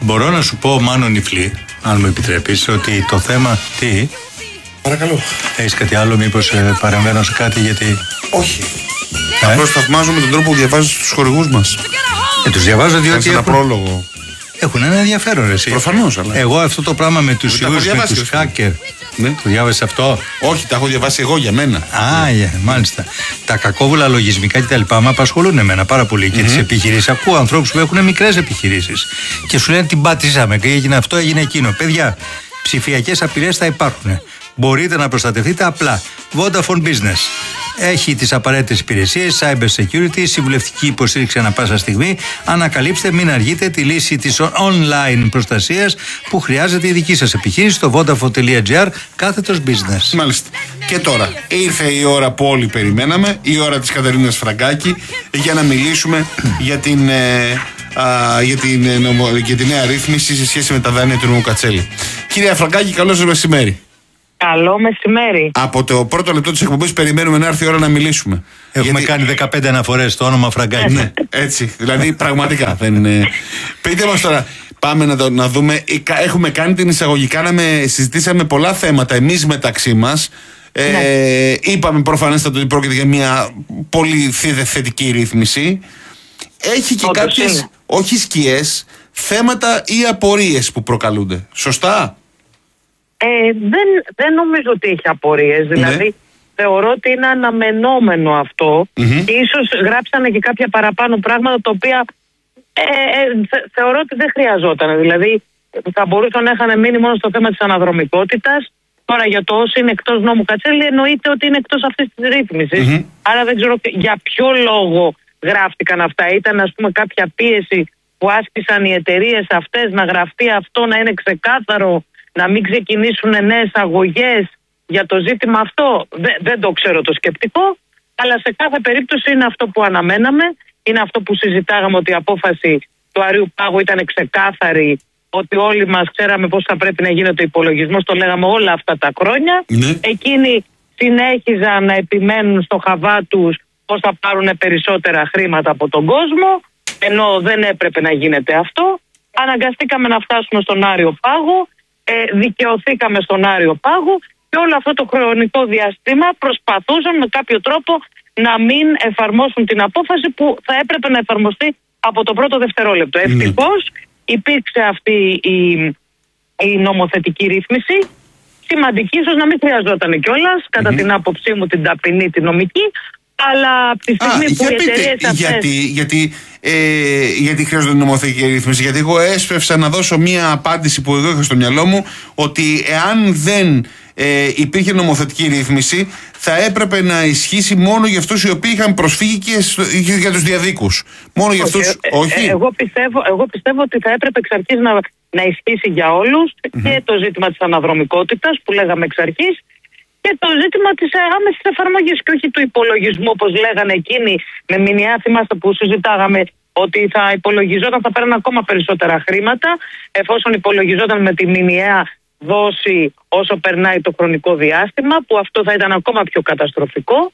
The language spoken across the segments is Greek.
Μπορώ να σου πω, Μάνο Νιφλή, αν μου επιτρέπεις, ότι το θέμα. Τι. Παρακαλώ. Έχεις κάτι άλλο, μήπως παρεμβαίνω σε κάτι, γιατί. Όχι. Απλώς θαυμάζουμε τον τρόπο που διαβάζεις τους χορηγούς μας. Τους διαβάζω διότι. Ένα πρόλογο. Έχουν ένα ενδιαφέρον, εσύ. Προφανώς, αλλά. Εγώ αυτό το πράγμα με τους ιούς, με τους hacker. Ναι. Το διάβασες αυτό? Όχι, τα έχω διαβάσει εγώ για μένα. Μάλιστα. Τα κακόβουλα λογισμικά κτλ. Με απασχολούν εμένα πάρα πολύ και τις επιχειρήσεις. Ακούω ανθρώπους που έχουν μικρές επιχειρήσεις και σου λένε την πατήσαμε και έγινε αυτό, έγινε εκείνο. Παιδιά, ψηφιακές απειλές θα υπάρχουν. Μπορείτε να προστατευτείτε απλά. Vodafone Business. Έχει τις απαραίτητες υπηρεσίες, cyber security, συμβουλευτική υποστήριξη ανά πάσα στιγμή. Ανακαλύψτε, μην αργείτε, τη λύση της online προστασίας που χρειάζεται η δική σας επιχείρηση στο vodafone.gr/business. Μάλιστα. Και τώρα ήρθε η ώρα που όλοι περιμέναμε, η ώρα της Κατερίνας Φραγκάκη, για να μιλήσουμε για τη νέα ρύθμιση σε σχέση με τα δάνεια του νομού Κατσέλη. Κυρία Φραγκάκη, καλώς σας μεσημέρι. Καλό μεσημέρι. Από το πρώτο λεπτό της εκπομπής περιμένουμε να έρθει η ώρα να μιλήσουμε. Έχουμε κάνει 15 αναφορές στο όνομα Φραγκάκη. Ναι, έτσι. Δηλαδή πραγματικά δεν. Πείτε μας τώρα, πάμε να δούμε. Έχουμε κάνει την εισαγωγή, συζητήσαμε πολλά θέματα εμείς μεταξύ μας. Είπαμε προφανέστατα ότι πρόκειται για μια πολύ θετική ρύθμιση. Έχει και κάποιες, όχι σκιές, θέματα ή απορίες που προκαλούνται. Σωστά? Δεν νομίζω ότι έχει απορίες. Δηλαδή, θεωρώ ότι είναι αναμενόμενο αυτό. Και ίσως γράψανε και κάποια παραπάνω πράγματα τα οποία θεωρώ ότι δεν χρειαζόταν. Δηλαδή, θα μπορούσαν να είχαν μείνει μόνο στο θέμα της αναδρομικότητας. Τώρα, για το όσο είναι εκτός νόμου Κατσέλη, εννοείται ότι είναι εκτός αυτής της ρύθμισης. Άρα δεν ξέρω για ποιο λόγο γράφτηκαν αυτά. Ήταν, ας πούμε, κάποια πίεση που άσκησαν οι εταιρείες αυτές να γραφτεί αυτό, να είναι ξεκάθαρο, να μην ξεκινήσουν νέες αγωγές για το ζήτημα αυτό. Δεν το ξέρω το σκεπτικό, αλλά σε κάθε περίπτωση είναι αυτό που αναμέναμε. Είναι αυτό που συζητάγαμε, ότι η απόφαση του Αρείου Πάγου ήταν ξεκάθαρη, ότι όλοι μας ξέραμε πώς θα πρέπει να γίνεται ο υπολογισμός, το λέγαμε όλα αυτά τα χρόνια. Εκείνοι συνέχιζαν να επιμένουν στο χαβά τους πώς θα πάρουν περισσότερα χρήματα από τον κόσμο, ενώ δεν έπρεπε να γίνεται αυτό. Αναγκαστήκαμε να φτάσουμε στον Άριο Πάγο. Δικαιωθήκαμε στον Άριο Πάγο και όλο αυτό το χρονικό διάστημα προσπαθούσαν με κάποιο τρόπο να μην εφαρμόσουν την απόφαση που θα έπρεπε να εφαρμοστεί από το πρώτο δευτερόλεπτο. Ευτυχώς υπήρξε αυτή η νομοθετική ρύθμιση, σημαντική, ίσως να μην χρειαζόταν κιόλας, κατά την άποψή μου, την ταπεινή, την νομική, αλλά από τη στιγμή που οι εταιρείες αυτές. Γιατί χρειάζονται νομοθετική ρύθμιση? Γιατί εγώ έσπευσα να δώσω μία απάντηση που εγώ είχα στο μυαλό μου, ότι εάν δεν υπήρχε νομοθετική ρύθμιση, θα έπρεπε να ισχύσει μόνο για αυτούς οι οποίοι είχαν προσφύγει και για τους διαδίκους. Μόνο για αυτούς, όχι. Εγώ πιστεύω ότι θα έπρεπε εξ αρχής να ισχύσει για όλους, και το ζήτημα της αναδρομικότητας που λέγαμε εξ αρχής, και το ζήτημα της άμεσης εφαρμογής και όχι του υπολογισμού, όπως λέγανε εκείνοι με μηνιαία. Θυμάστε που συζητάγαμε ότι θα υπολογιζόταν, θα παίρνουν ακόμα περισσότερα χρήματα, εφόσον υπολογιζόταν με τη μηνιαία δόση όσο περνάει το χρονικό διάστημα, που αυτό θα ήταν ακόμα πιο καταστροφικό.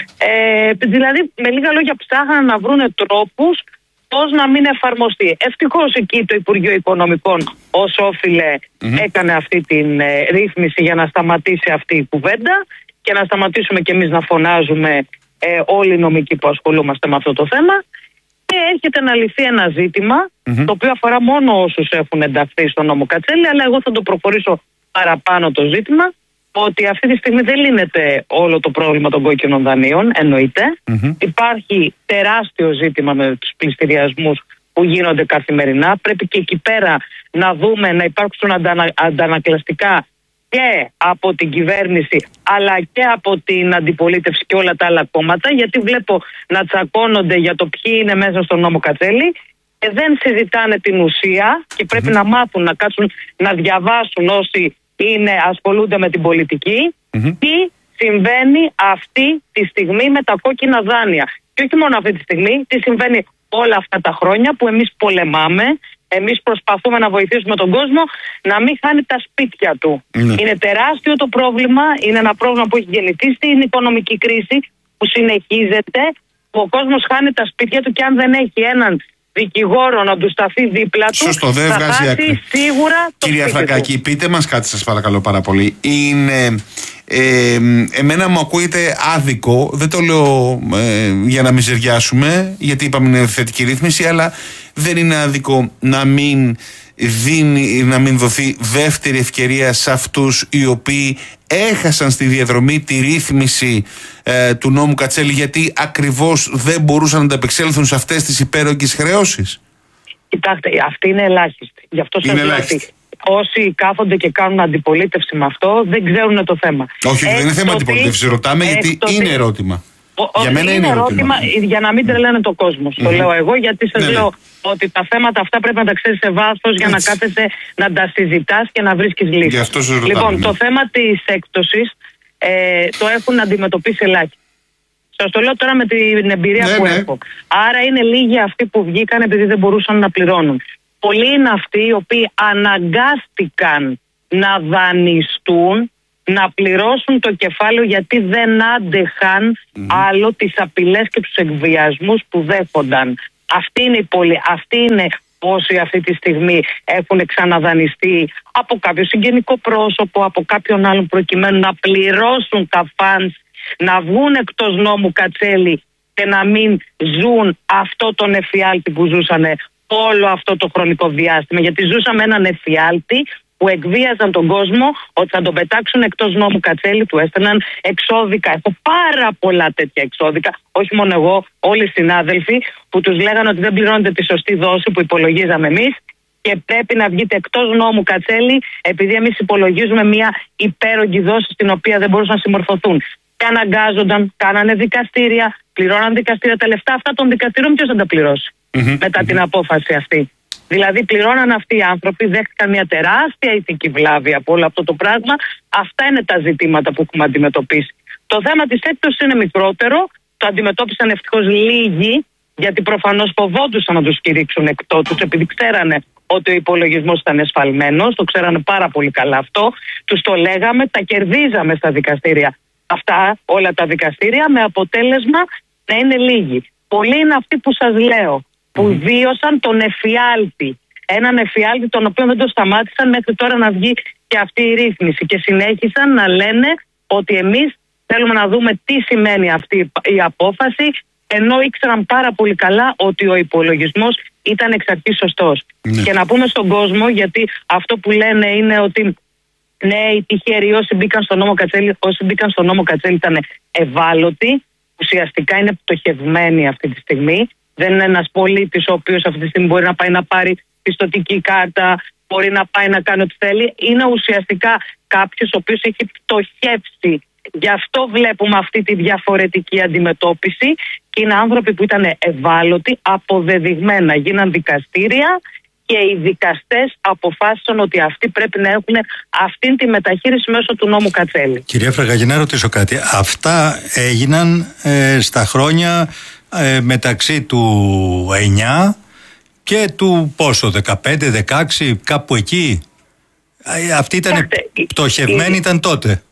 Δηλαδή, με λίγα λόγια, ψάχναν να βρουν τρόπους πώς να μην εφαρμοστεί. Ευτυχώς εκεί το Υπουργείο Οικονομικών ως όφιλε έκανε αυτή την ρύθμιση για να σταματήσει αυτή η κουβέντα και να σταματήσουμε κι εμείς να φωνάζουμε όλοι οι νομικοί που ασχολούμαστε με αυτό το θέμα. Και έρχεται να λυθεί ένα ζήτημα το οποίο αφορά μόνο όσους έχουν ενταχθεί στον νόμο Κατσέλη, αλλά εγώ θα το προχωρήσω παραπάνω το ζήτημα, ότι αυτή τη στιγμή δεν λύνεται όλο το πρόβλημα των κόκκινων δανείων, εννοείται. Υπάρχει τεράστιο ζήτημα με τους πληστηριασμούς που γίνονται καθημερινά. Πρέπει και εκεί πέρα να δούμε να υπάρξουν αντανακλαστικά και από την κυβέρνηση, αλλά και από την αντιπολίτευση και όλα τα άλλα κόμματα, γιατί βλέπω να τσακώνονται για το ποιοι είναι μέσα στον νόμο Κατσέλη και δεν συζητάνε την ουσία, και πρέπει να μάθουν, να κάτσουν να διαβάσουν όσοι ασχολούνται με την πολιτική, τι συμβαίνει αυτή τη στιγμή με τα κόκκινα δάνεια. Και όχι μόνο αυτή τη στιγμή, τι συμβαίνει όλα αυτά τα χρόνια που εμείς πολεμάμε. Εμείς προσπαθούμε να βοηθήσουμε τον κόσμο να μην χάνει τα σπίτια του. Είναι τεράστιο το πρόβλημα, είναι ένα πρόβλημα που έχει γεννηθεί στην οικονομική κρίση που συνεχίζεται, που ο κόσμος χάνει τα σπίτια του, και αν δεν έχει έναν δικηγόρο να του σταθεί δίπλα του, σωστό, δεν θα βγάζει χάσει άκρη. σίγουρα το Κυρία σπίτι Φραγκάκη, του. πείτε μας κάτι, σας παρακαλώ πάρα πολύ. Είναι, εμένα μου ακούγεται άδικο, δεν το λέω για να μιζεριάσουμε, γιατί είπαμε είναι θετική ρύθμιση, αλλά δεν είναι άδικο να μην δοθεί δεύτερη ευκαιρία σε αυτούς οι οποίοι έχασαν στη διαδρομή τη ρύθμιση του νόμου Κατσέλη, γιατί ακριβώς δεν μπορούσαν να ανταπεξέλθουν σε αυτές τις υπέρογγες χρεώσεις. Κοιτάξτε, αυτή είναι ελάχιστη. Γι' αυτό σας λέω ότι όσοι κάθονται και κάνουν αντιπολίτευση με αυτό δεν ξέρουν το θέμα. Όχι, δεν είναι θέμα αντιπολίτευση. Ρωτάμε γιατί είναι ερώτημα. Για μένα είναι ερώτημα. Για να μην τρελαίνε το κόσμο. Το λέω εγώ, γιατί σας λέω ότι τα θέματα αυτά πρέπει να τα ξέρεις σε βάθος για να κάθεσαι να τα συζητάς και να βρίσκεις λύσεις. Λοιπόν, το θέμα της έκπτωσης το έχουν αντιμετωπίσει ελάχιστα. Σας το λέω τώρα με την εμπειρία που έχω. Άρα είναι λίγοι αυτοί που βγήκαν επειδή δεν μπορούσαν να πληρώνουν. Πολλοί είναι αυτοί οι οποίοι αναγκάστηκαν να δανειστούν, να πληρώσουν το κεφάλαιο γιατί δεν άντεχαν άλλο τις απειλές και τους εκβιασμούς που δέχονταν. Αυτοί είναι όσοι αυτή τη στιγμή έχουν ξαναδανειστεί από κάποιο συγγενικό πρόσωπο, από κάποιον άλλον, προκειμένου να πληρώσουν τα φαντς, να βγουν εκτός νόμου Κατσέλη και να μην ζουν αυτό τον εφιάλτη που ζούσαν όλο αυτό το χρονικό διάστημα. Γιατί ζούσαμε έναν εφιάλτη που εκβίαζαν τον κόσμο ότι θα τον πετάξουν εκτός νόμου Κατσέλη, του έστελναν εξώδικα. Έχω πάρα πολλά τέτοια εξώδικα, όχι μόνο εγώ, όλοι οι συνάδελφοι που τους λέγανε ότι δεν πληρώνετε τη σωστή δόση που υπολογίζαμε εμείς και πρέπει να βγείτε εκτός νόμου Κατσέλη, επειδή εμείς υπολογίζουμε μια υπέρογγη δόση στην οποία δεν μπορούσαν να συμμορφωθούν. Και αναγκάζονταν, κάνανε δικαστήρια, πληρώναν δικαστήρια. Τα λεφτά αυτά των δικαστήριων ποιος θα τα πληρώσει μετά την απόφαση αυτή? Δηλαδή πληρώναν αυτοί οι άνθρωποι, δέχτηκαν μια τεράστια ηθική βλάβη από όλο αυτό το πράγμα. Αυτά είναι τα ζητήματα που έχουμε αντιμετωπίσει. Το θέμα της έκπτωσης είναι μικρότερο. Το αντιμετώπισαν ευτυχώς λίγοι, γιατί προφανώς φοβόντουσαν να τους κηρύξουν εκτός τους, επειδή ξέρανε ότι ο υπολογισμός ήταν εσφαλμένος. Το ξέρανε πάρα πολύ καλά αυτό. Τους το λέγαμε, τα κερδίζαμε στα δικαστήρια. Αυτά όλα τα δικαστήρια, με αποτέλεσμα να είναι λίγοι. Πολλοί είναι αυτοί που σας λέω, που βίωσαν τον εφιάλτη. Έναν εφιάλτη τον οποίο δεν το σταμάτησαν μέχρι τώρα να βγει και αυτή η ρύθμιση. Και συνέχισαν να λένε ότι εμείς θέλουμε να δούμε τι σημαίνει αυτή η απόφαση, ενώ ήξεραν πάρα πολύ καλά ότι ο υπολογισμός ήταν εξ αρχής σωστός. Και να πούμε στον κόσμο, γιατί αυτό που λένε είναι ότι ναι, οι τυχεροί όσοι μπήκαν στον νόμο Κατσέλη ήταν ευάλωτοι. Ουσιαστικά είναι πτωχευμένοι αυτή τη στιγμή. Δεν είναι ένας πολίτης ο οποίος αυτή τη στιγμή μπορεί να πάει να πάρει πιστωτική κάρτα, μπορεί να πάει να κάνει ό,τι θέλει. Είναι ουσιαστικά κάποιος ο οποίος έχει πτωχεύσει. Γι' αυτό βλέπουμε αυτή τη διαφορετική αντιμετώπιση και είναι άνθρωποι που ήταν ευάλωτοι, αποδεδειγμένα. Γίναν δικαστήρια και οι δικαστές αποφάσισαν ότι αυτοί πρέπει να έχουν αυτή τη μεταχείριση μέσω του νόμου Κατσέλη. Κυρία Φραγκάκη, να ρωτήσω κάτι. Αυτά έγιναν στα χρόνια μεταξύ του 9 και του πόσο, 15, 16, κάπου εκεί. Αυτοί ήταν πτωχευμένοι, ήταν τότε.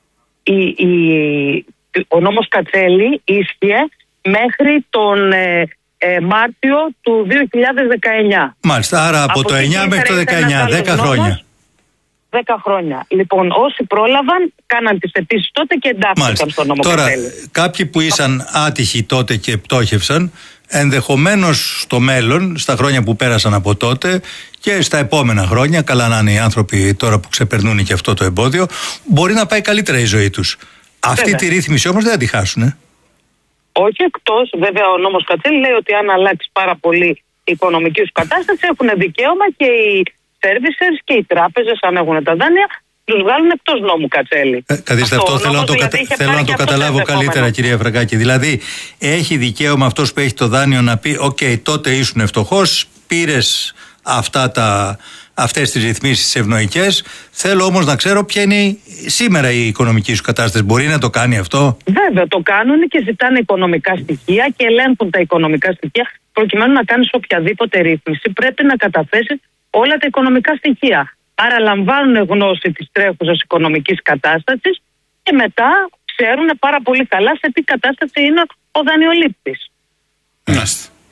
Ο νόμος Κατσέλη ίσχυε μέχρι τον Μάρτιο του 2019. Μάλιστα, άρα από το 9 μέχρι το 19, 10 χρόνια. 10 χρόνια. Λοιπόν, όσοι πρόλαβαν, κάναν τις αιτήσεις τότε και εντάχθηκαν στον νόμο Κατσέλη. Τώρα, κάποιοι που ήσαν άτυχοι τότε και πτώχευσαν, ενδεχομένως στο μέλλον, στα χρόνια που πέρασαν από τότε και στα επόμενα χρόνια, καλά να είναι οι άνθρωποι τώρα που ξεπερνούν και αυτό το εμπόδιο, μπορεί να πάει καλύτερα η ζωή τους. Αυτή τη ρύθμιση όμως δεν θα τη χάσουν. Όχι, εκτός, βέβαια ο νόμος Κατσέλη λέει ότι αν αλλάξει πάρα πολύ η οικονομική σου κατάσταση, έχουν δικαίωμα και οι servicers και οι τράπεζες, αν έχουν τα δάνεια, τους βγάλουν εκτός νόμου Κατσέλη. Καθίστε, αυτό θέλω να το καταλάβω καλύτερα, κυρία Φραγκάκη. Δηλαδή, έχει δικαίωμα αυτός που έχει το δάνειο να πει: «Οκ, τότε ήσουν φτωχός, πήρες αυτές τις ρυθμίσεις ευνοϊκές. Θέλω όμως να ξέρω ποια είναι σήμερα η οικονομική σου κατάσταση». Μπορεί να το κάνει αυτό? Βέβαια, το κάνουν και ζητάνε οικονομικά στοιχεία και ελέγχουν τα οικονομικά στοιχεία. Προκειμένου να κάνεις οποιαδήποτε ρύθμιση, πρέπει να καταθέσεις όλα τα οικονομικά στοιχεία. Άρα λαμβάνουν γνώση της τρέχουσας οικονομικής κατάστασης και μετά ξέρουν πάρα πολύ καλά σε τι κατάσταση είναι ο δανειολήπτης.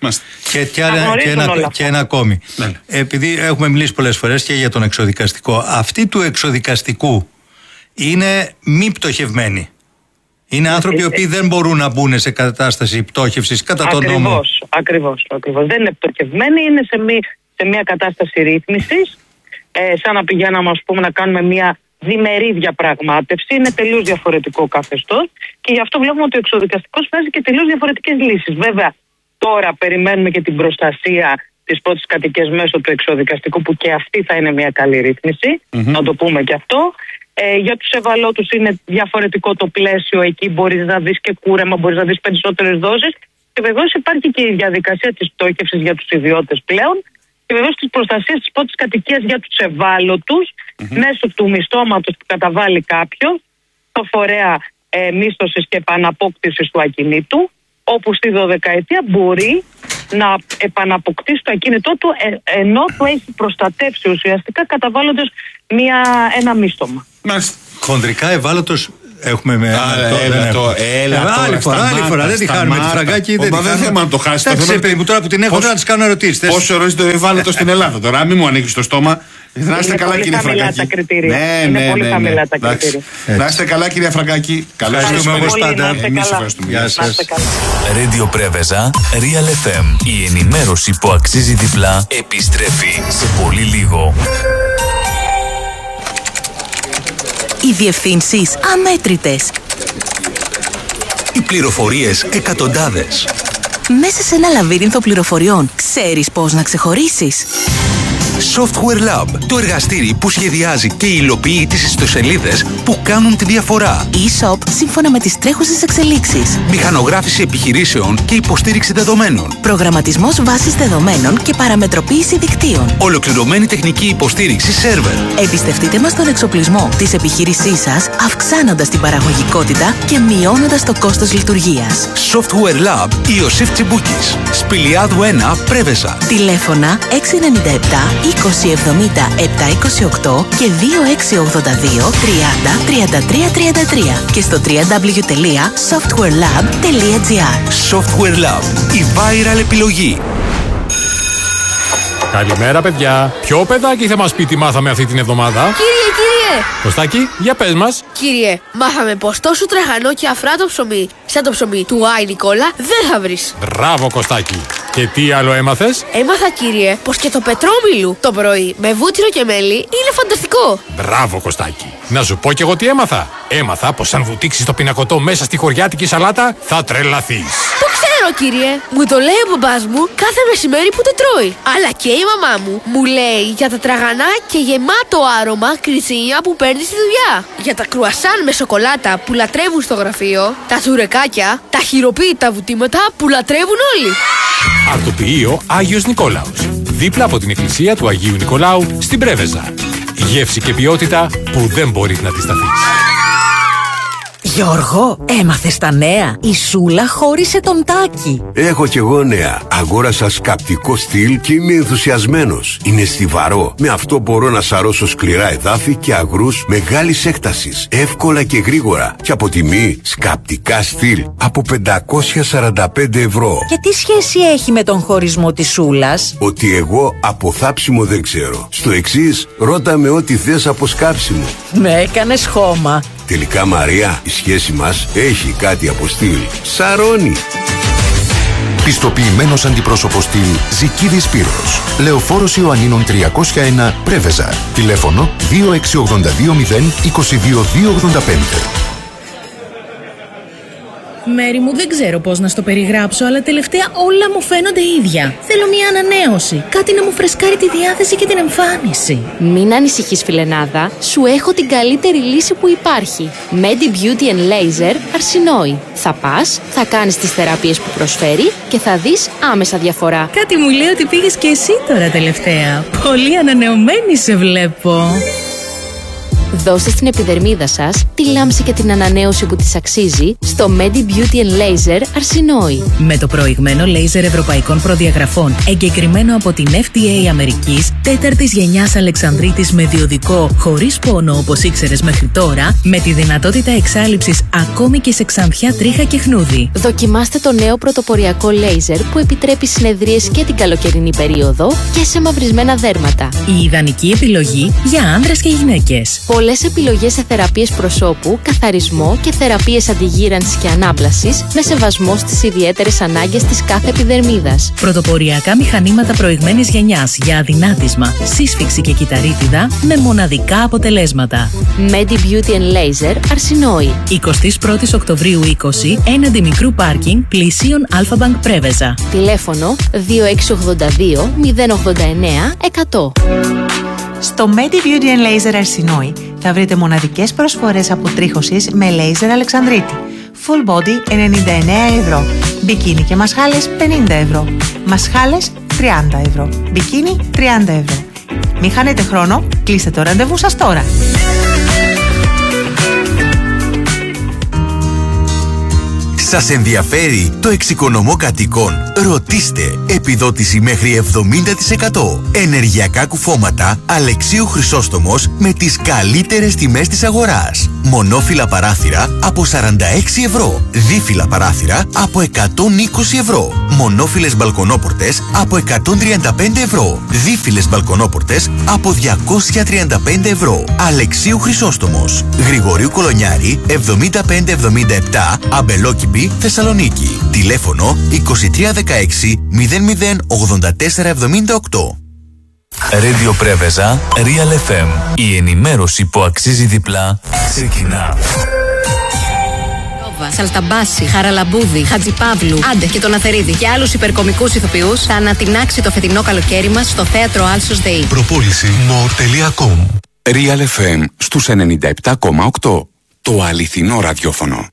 Και ένα ακόμη. Ναι. Επειδή έχουμε μιλήσει πολλές φορές και για τον εξοδικαστικό, αυτοί του εξοδικαστικού είναι μη πτωχευμένοι. Είναι άνθρωποι οι οποίοι δεν μπορούν να μπουν σε κατάσταση πτώχευσης κατά τον νόμο. Ακριβώς. Δεν είναι πτωχευμένοι, είναι σε μια κατάσταση ρύθμισης. Σαν να πηγαίναμε, ας πούμε, να κάνουμε μια διμερή διαπραγμάτευση. Είναι τελείως διαφορετικό καθεστώς και γι' αυτό βλέπουμε ότι ο εξοδικαστικός βγάζει και τελείως διαφορετικές λύσεις. Βέβαια, τώρα περιμένουμε και την προστασία της πρώτης κατοικίας μέσω του εξοδικαστικού, που και αυτή θα είναι μια καλή ρύθμιση. Να το πούμε και αυτό. Για τους ευαλώτους είναι διαφορετικό το πλαίσιο. Εκεί μπορείς να δεις και κούρεμα, μπορείς να δεις περισσότερες δόσεις. Και βεβαίως υπάρχει και η διαδικασία της πτώχευσης για τους ιδιώτες πλέον. Και βεβαίως της προστασίας της πρώτης κατοικίας για τους ευάλωτους μέσω του μισθώματος που καταβάλει κάποιος, το φορέα μίσθωσης και επαναπόκτησης του ακινήτου, όπου στη 12ετία μπορεί να επαναποκτήσει το ακίνητό του ενώ το έχει προστατεύσει ουσιαστικά καταβάλλοντας ένα μίσθωμα. Χονδρικά ευάλωτος έχουμε με άλλη φορά δεν τη χάνουμε τη Φραγκάκη. Δεν θέμα να το χάσει. Τώρα που την έχω να τη κάνω ερωτήσεις. Πόσο ορίζει το ευάλωτο στην Ελλάδα τώρα, μην μου ανοίξει το στόμα. Να είστε καλά, κύριε Φραγκάκη. Είναι πολύ χαμηλά τα κριτήρια. Να είστε καλά, κύριε Φραγκάκη. Καλώς ήρθατε όπως πάντα. Εμείς ευχαριστούμε. Γεια σας. Radio Πρέβεζα, Real FM. Η ενημέρωση που αξίζει διπλά επιστρέφει σε πολύ λίγο. Οι διευθύνσεις αμέτρητες. Οι πληροφορίες εκατοντάδες. Μέσα σε ένα λαβύρινθο πληροφοριών, ξέρεις πώς να ξεχωρίσεις. Software Lab, το εργαστήρι που σχεδιάζει και υλοποιεί τις ιστοσελίδες που κάνουν τη διαφορά. E-shop σύμφωνα με τις τρέχουσες εξελίξεις. Μηχανογράφηση επιχειρήσεων και υποστήριξη δεδομένων. Προγραμματισμός βάσης δεδομένων και παραμετροποίηση δικτύων. Ολοκληρωμένη τεχνική υποστήριξη σερβερ. Εμπιστευτείτε μας τον εξοπλισμό της επιχείρησής σας, αυξάνοντας την παραγωγικότητα και μειώνοντας το κόστος λειτουργίας. Software Lab Ιωσήφ Τσιμπούκης. Σπηλιάδου 1, Πρέβεζα. Τηλέφωνα 697 2070 728 και 2682 30 33 33 και στο www.softwarelab.gr. Software Lab, η viral επιλογή. Καλημέρα, παιδιά. Ποιο παιδάκι θα μας πει τι μάθαμε αυτή την εβδομάδα? Κύριε! Κωστάκη, για πες μας. Κύριε, μάθαμε πως τόσο τραχανό και αφράτο ψωμί, σαν το ψωμί του Άι Νικόλα, δεν θα βρεις. Μπράβο, Κωστάκη. Και τι άλλο έμαθες? Έμαθα, κύριε, πως και το πετρόμιλου το πρωί με βούτυρο και μέλι είναι φανταστικό. Μπράβο, Κωστάκη. Να σου πω κι εγώ τι έμαθα. Έμαθα πως αν βουτήξεις το πινακωτό μέσα στη χωριάτικη σαλάτα, θα τρελαθείς. Το ξέρω, κύριε. Μου το λέει ο μπαμπάς μου κάθε μεσημέρι που το τρώει. Αλλά και η μαμά μου λέει για τα τραγανά και γεμάτο άρωμα κριτσίνια που παίρνει στη δουλειά. Για τα κρουασάν με σοκολάτα που λατρεύουν στο γραφείο. Τα τσουρεκάκια, τα χειροποίητα βουτήματα που λατρεύουν όλοι. Αρτοποιείο Άγιος Νικόλαος. Δίπλα από την εκκλησία του Αγίου Νικολάου στην Πρέβεζα. Γεύση και ποιότητα που δεν μπορείς να αντισταθείς. Γιώργο, έμαθες τα νέα? Η Σούλα χώρισε τον Τάκη. Έχω κι εγώ νέα. Αγόρασα σκαπτικό στυλ και είμαι ενθουσιασμένος. Είναι στιβαρό. Με αυτό μπορώ να σαρώσω σκληρά εδάφη και αγρούς μεγάλης έκτασης. Εύκολα και γρήγορα. Και από τιμή σκαπτικά στυλ από 545 ευρώ. Και τι σχέση έχει με τον χωρισμό της Σούλας? Ότι εγώ από θάψιμο δεν ξέρω. Στο εξής, ρώτα με ό,τι θες από σκάψιμο. Με έκανες χώμα. Τελικά, Μαρία, η σχέση μας έχει κάτι από στυλ. Σαρώνει. Πιστοποιημένος αντιπρόσωπος στυλ Ζικίδης Σπύρος. Λεωφόρος Ιωαννίνων 301, Πρέβεζα. Τηλέφωνο 2682 0 22 285. Μέρη μου, δεν ξέρω πώς να στο περιγράψω, αλλά τελευταία όλα μου φαίνονται ίδια. Θέλω μια ανανέωση. Κάτι να μου φρεσκάρει τη διάθεση και την εμφάνιση. Μην ανησυχείς, φιλενάδα. Σου έχω την καλύτερη λύση που υπάρχει. Medi Beauty and Laser Αρσινόη. Θα πας, θα κάνεις τις θεραπείες που προσφέρει και θα δεις άμεσα διαφορά. Κάτι μου λέει ότι πήγες και εσύ τώρα τελευταία. Πολύ ανανεωμένη σε βλέπω. Δώστε στην επιδερμίδα σας τη λάμψη και την ανανέωση που της αξίζει στο Medi Beauty and Laser Αρσινόη. Με το προηγμένο λέιζερ ευρωπαϊκών προδιαγραφών, εγκεκριμένο από την FDA Αμερικής, 4ης γενιάς Αλεξανδρίτης με διοδικό, χωρίς πόνο όπως ήξερες μέχρι τώρα, με τη δυνατότητα εξάλειψης ακόμη και σε ξανθιά, τρίχα και χνούδι. Δοκιμάστε το νέο πρωτοποριακό λέιζερ που επιτρέπει συνεδρίες και την καλοκαιρινή περίοδο και σε μαυρισμένα δέρματα. Η ιδανική επιλογή για άνδρες και γυναίκες. Πολλές επιλογές σε θεραπείες προσώπου, καθαρισμό και θεραπείες αντιγύρανσης και ανάπλασης με σεβασμό στις ιδιαίτερες ανάγκες της κάθε επιδερμίδας. Πρωτοποριακά μηχανήματα προηγμένης γενιάς για αδυνάτισμα, σύσφυξη και κυταρίτιδα με μοναδικά αποτελέσματα. Medi Beauty and Laser Αρσινόη. 21 Οκτωβρίου 20, έναντι μικρού πάρκινγκ πλησίων Αλφα-Μπανκ Πρέβεζα. Τηλέφωνο 2682 089 100. Στο Medi Beauty and Laser Αρσινόη θα βρείτε μοναδικές προσφορές αποτρίχωσης με λέιζερ Αλεξανδρίτη. Full body 99 ευρώ. Μπικίνι και μασχάλες 50 ευρώ. Μασχάλες 30 ευρώ. Μπικίνι 30 ευρώ. Μην χάνετε χρόνο, κλείστε το ραντεβού σας τώρα. Σας ενδιαφέρει το εξοικονομώ κατοικών? Ρωτήστε. Επιδότηση μέχρι 70%. Ενεργειακά κουφώματα Αλεξίου Χρυσόστομος με τις καλύτερες τιμές της αγοράς. Μονόφυλλα παράθυρα από 46 ευρώ. Δίφυλλα παράθυρα από 120 ευρώ. Μονόφυλλες μπαλκονόπορτες από 135 ευρώ. Δίφυλλες μπαλκονόπορτες από 235 ευρώ. Αλεξίου Χρυσόστομος. Γρηγορίου Κολονιάρη 7577 Αμπελόκηπη, Θεσσαλονίκη. Τηλέφωνο 2316 008478. Radio Πρέβεζα, Real FM. Η ενημέρωση που αξίζει διπλά ξεκινά. Σαλταμπάση, Χαραλαμπούδη, Χατζηπαύλου, Άντε και τον Αθερίδη και άλλους υπερκομικούς ηθοποιούς θα ανατινάξει το φετινό καλοκαίρι μας στο θέατρο Άλσος ΔΕΗ. Προπόληση more.com. Real FM στους 97,8. Το αληθινό ραδιόφωνο.